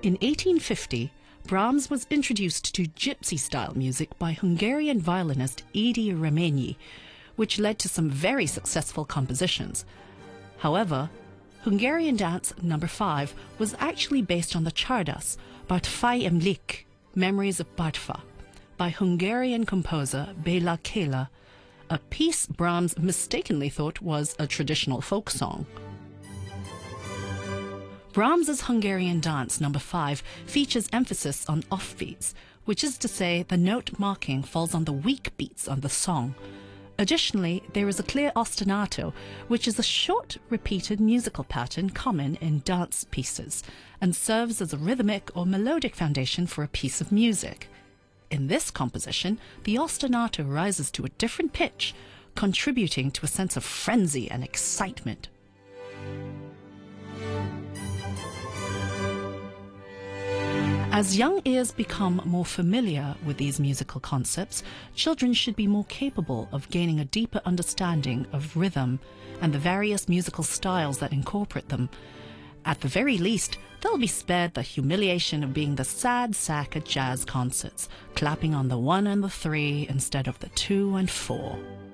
In 1850, Brahms was introduced to gypsy-style music by Hungarian violinist Edi Remenyi, which led to some very successful compositions. However, Hungarian Dance No. 5 was actually based on the Csárdas, Bartfai Emlék, Memories of Bartfa, by Hungarian composer Béla Kéla, a piece Brahms mistakenly thought was a traditional folk song. Brahms's Hungarian Dance No. 5 features emphasis on offbeats, which is to say the note marking falls on the weak beats on the song. Additionally, there is a clear ostinato, which is a short, repeated musical pattern common in dance pieces, and serves as a rhythmic or melodic foundation for a piece of music. In this composition, the ostinato rises to a different pitch, contributing to a sense of frenzy and excitement. As young ears become more familiar with these musical concepts, children should be more capable of gaining a deeper understanding of rhythm and the various musical styles that incorporate them. At the very least, they'll be spared the humiliation of being the sad sack at jazz concerts, clapping on the 1 and the 3 instead of the 2 and 4.